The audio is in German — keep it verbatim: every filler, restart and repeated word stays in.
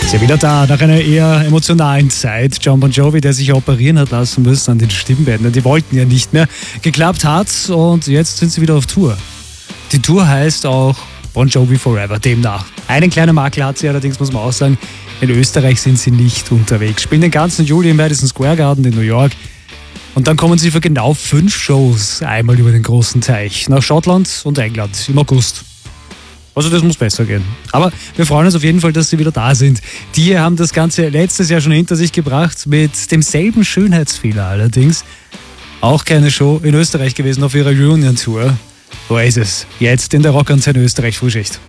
Ist ja wieder da, nach einer eher emotionalen Zeit. Jon Bon Jovi, der sich operieren hat lassen müssen an den Stimmbändern. Die wollten ja nicht mehr. Geklappt hat's und jetzt sind sie wieder auf Tour. Die Tour heißt auch Bon Jovi Forever, demnach. Einen kleinen Makel hat sie allerdings, muss man auch sagen. In Österreich sind sie nicht unterwegs. Spielen den ganzen Juli im Madison Square Garden in New York. Und dann kommen sie für genau fünf Shows einmal über den großen Teich. Nach Schottland und England im August. Also das muss besser gehen. Aber wir freuen uns auf jeden Fall, dass sie wieder da sind. Die hier haben das Ganze letztes Jahr schon hinter sich gebracht, mit demselben Schönheitsfehler allerdings. Auch keine Show in Österreich gewesen auf ihrer Reunion-Tour. Oasis, jetzt in der Rockantenne Österreich Frühschicht.